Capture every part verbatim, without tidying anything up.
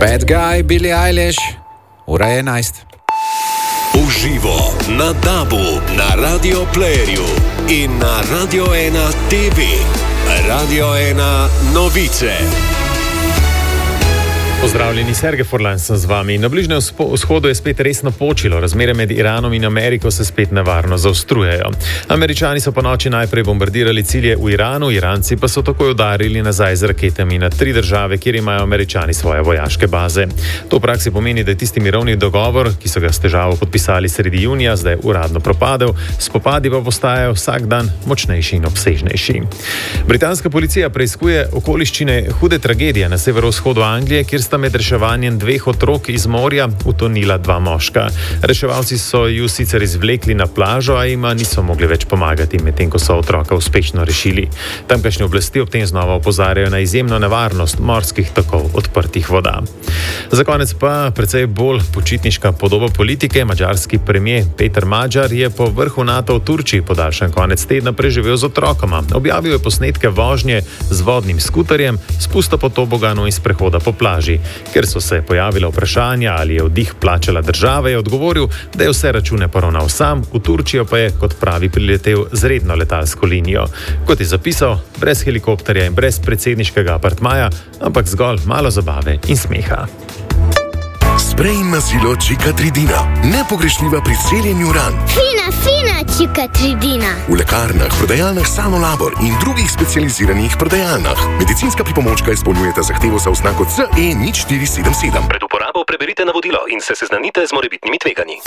Bad Guy, Billie Eilish, ura je enajst. Uživo na Dabu, na Radio Playerju in na Radio ena T V. Radio ena novice. Pozdravljeni, Sergej Furlan sem z vami. Na Bližnjem vzhodu je spet resno počilo, razmere med Iranom in Ameriko se spet nevarno zaostrujejo. Američani so po noči najprej bombardirali cilje v Iranu, Iranci pa so takoj udarili nazaj z raketami na tri države, kjer imajo Američani svoje vojaške baze. To v praksi pomeni, da je tisti mirovni dogovor, ki so ga s težavo podpisali sredi junija, zdaj uradno propadel, spopadi pa postajajo vsak dan močnejši in obsežnejši. Britanska policija preiskuje okoliščine hude tragedije na severovzhodu Anglije, kjer sta med reševanjem dveh otrok iz morja utonila dva moška. Reševalci so ju sicer izvlekli na plažo, a jima niso mogli več pomagati, medtem ko so otroka uspešno rešili. Tamkajšnje oblasti ob tem znova opozarjajo na izjemno nevarnost morskih tokov odprtih voda. Za konec pa precej bolj počitniška podoba politike. Madžarski premier Peter Magyar je po vrhu NATO v Turčiji podaljšan konec tedna preživel z otrokoma. Objavil je posnetke vožnje z vodnim skuterjem, spusta po toboganu in sprehoda po plaži. Ker so se pojavila vprašanja, ali je vdih plačala država, je odgovoril, da je vse račune poravnal sam, v Turčijo pa je, kot pravi, priletel z redno letalsko linijo. Kot je zapisal, brez helikopterja in brez predsedniškega apartmaja, ampak zgolj malo zabave in smeha. Sprej in mazilo Čikatridina. Nepogrešljiva pri celjenju ran. Fina, fina Čikatridina. V lekarnah, prodajalnah Sanolabor in drugih specializiranih prodajalnah. Medicinska pripomočka izpolnjujeta zahtevo za oznako C E nič štiri sedem sedem. Pred uporabo preberite navodilo in se seznanite z morebitnimi tveganji.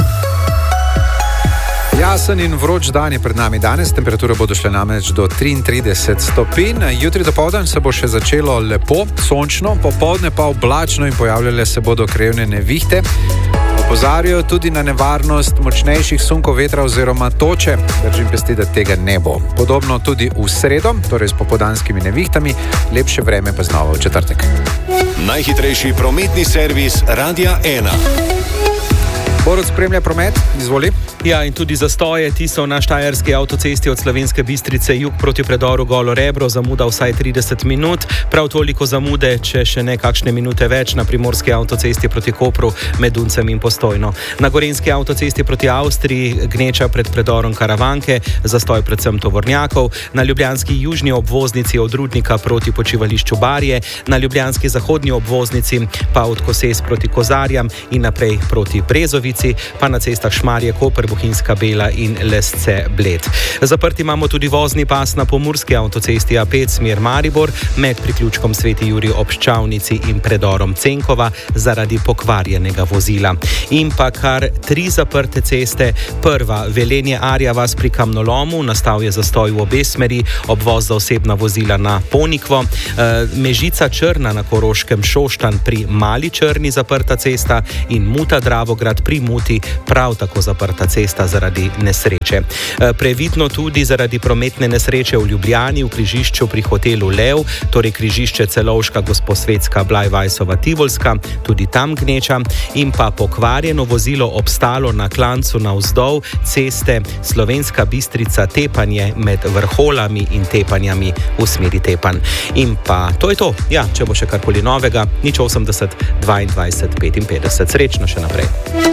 Jasen in vroč dan je pred nami danes, temperature bodo šle namreč do triintrideset stopinj. Jutri dopoldan se bo še začelo lepo, sončno, popoldne pa oblačno in pojavljale se bodo krajevne nevihte. Opozarjajo tudi na nevarnost močnejših sunkov vetra oziroma toče. Držim pesti, da tega ne bo. Podobno tudi v sredo, torej s popoldanskimi nevihtami, lepše vreme pa znova v četrtek. Najhitrejši prometni servis Radia ena. Borut spremlja promet, izvoli. Ja, in tudi zastoje, ti so na štajerski avtocesti od Slovenske Bistrice jug proti predoru Golo Rebro, zamuda vsaj trideset minut, prav toliko zamude, če še ne kakšne minute več, na primorski avtocesti proti Kopru med Duncem in Postojno. Na gorenjski avtocesti proti Avstriji gneča pred predorom Karavanke, zastoj predvsem tovornjakov, na ljubljanski južni obvoznici od Rudnika proti počivališču Barje, na ljubljanski zahodni obvoznici pa od Koses proti Kozarjam in naprej proti Brezovici, pa na cestah Šmarje, Koper, Bohinjska Bela in Lesce Bled. Zaprt imamo tudi vozni pas na pomurski avtocesti A pet smer Maribor med priključkom Sveti Jurij ob Ščavnici in predorom Cenkova zaradi pokvarjenega vozila. In pa kar tri zaprte ceste. Prva, Velenje Arja vas pri Kamnolomu, nastal je zastoj v obe smeri, obvoz za osebna vozila na Ponikvo. E, Mežica Črna na Koroškem, Šoštan pri Mali Črni zaprta cesta in Muta Dravograd pri Muti prav tako zaprta cesta zaradi nesreče. Previdno tudi zaradi prometne nesreče v Ljubljani v križišču pri hotelu Lev, torej križišče Celovška, Gosposvetska, Blajvajsova, Tivolska, tudi tam gneča, in pa pokvarjeno vozilo obstalo na klancu navzdol ceste Slovenska Bistrica Tepanje med Vrholami in Tepanjami v smeri Tepanj. In pa to je to. Ja, če bo še karkoli novega, nič osemdeset dvaindvajset petinpetdeset. Srečno še naprej.